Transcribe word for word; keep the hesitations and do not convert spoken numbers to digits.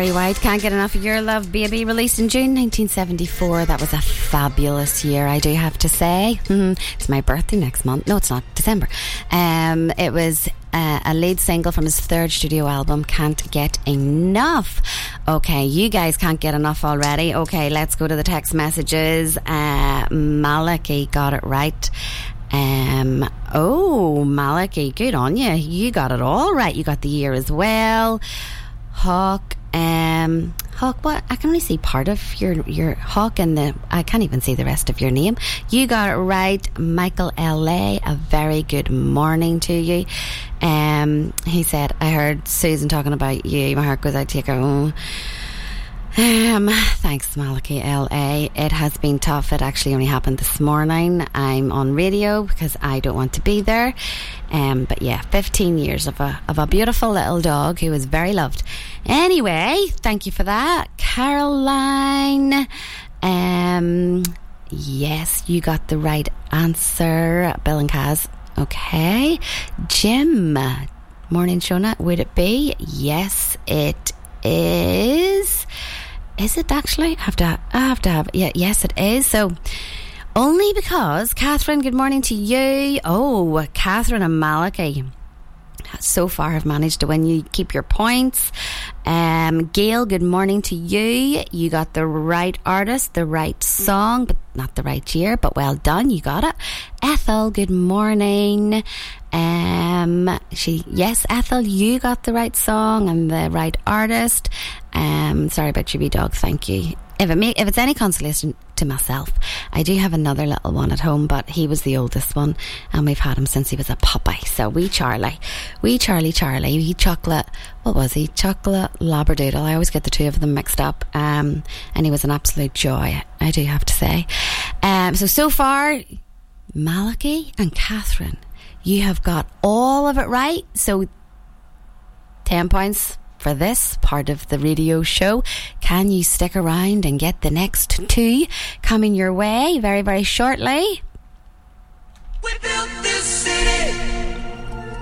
Barry White, Can't Get Enough of Your Love, Baby, released in June nineteen seventy-four. That was a fabulous year, I do have to say. Mm-hmm. It's my birthday next month. No, it's not, December. Um, it was uh, a lead single from his third studio album, Can't Get Enough. Okay, you guys can't get enough already. Okay, let's go to the text messages. Uh, Malachi got it right. Um, oh, Malachi, good on you. You got it all right. You got the year as well. Hawk, um, Hawk, what? I can only see part of your, your Hawk and the, I can't even see the rest of your name. You got it right. Michael L A, a very good morning to you. Um, he said, I heard Susan talking about you. My heart goes out to you. Oh. Um, thanks, Malachi L A. It has been tough. It actually only happened this morning. I'm on radio because I don't want to be there. Um, but yeah, fifteen years of a of a beautiful little dog who was very loved. Anyway, thank you for that, Caroline. Um, yes, you got the right answer, Bill and Kaz. Okay, Jim. Morning, Shona. Would it be? Yes, it is. Is it actually? I have to, I have to have, yeah, yes it is. So, only because, Catherine, good morning to you. Oh, Catherine and Malachi so far have managed to win. You keep your points. Um, Gail, good morning to you. You got the right artist, the right song, but not the right year, but well done, you got it. Ethel, good morning. Um, she, yes, Ethel, you got the right song and the right artist. Um, sorry about your wee dog, thank you. If it may, if it's any consolation to myself, I do have another little one at home, but he was the oldest one, and we've had him since he was a puppy. So wee Charlie, wee Charlie, Charlie, wee chocolate. What was he? Chocolate Labradoodle. I always get the two of them mixed up. Um, and he was an absolute joy, I do have to say. Um, so so far, Malachi and Catherine, you have got all of it right. So ten points for this part of the radio show. Can you stick around and get the next two coming your way very, very shortly? We built this city